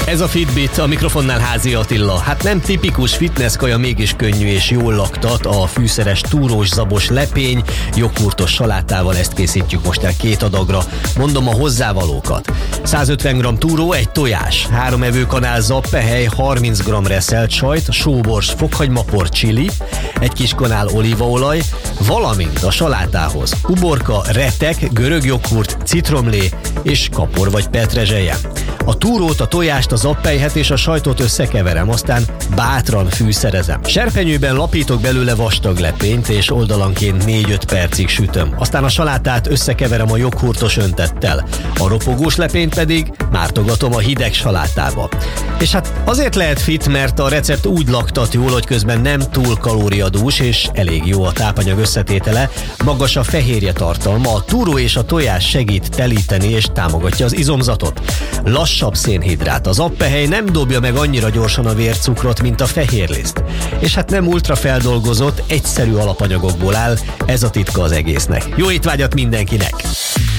Ez a Fitbit, a mikrofonnál Házi Attila. Hát nem tipikus fitness kaja, mégis könnyű és jól laktat. A fűszeres túrós zabos lepény, joghurtos salátával, ezt készítjük most el 2 adagra. Mondom a hozzávalókat. 150 g túró, egy tojás, 3 evőkanál zappehely, 30 g reszelt sajt, sóbors, fokhagymapor, chili, egy kis kanál olívaolaj, valamint a salátához uborka, retek, görög joghurt, citromlé és kapor vagy petrezselye. A túrót, a tojást, a zappelyhet és a sajtot összekeverem, aztán bátran fűszerezem. Serpenyőben lapítok belőle vastag lepényt, és oldalanként 4-5 percig sütöm. Aztán a salátát összekeverem a joghurtos öntettel. A ropogós lepényt pedig mártogatom a hideg salátába. És hát azért lehet fit, mert a recept úgy laktat jól, hogy közben nem túl kalóriadús, és elég jó a tápanyag összetétele, magas a fehérje tartalma, a túró és a tojás segít telíteni és támogatja az izomzatot. Lassabb szénhidrát, az zappehely nem dobja meg annyira gyorsan a vércukrot, mint a fehérliszt. És hát nem ultrafeldolgozott, egyszerű alapanyagokból áll, ez a titka az egésznek. Jó étvágyat mindenkinek!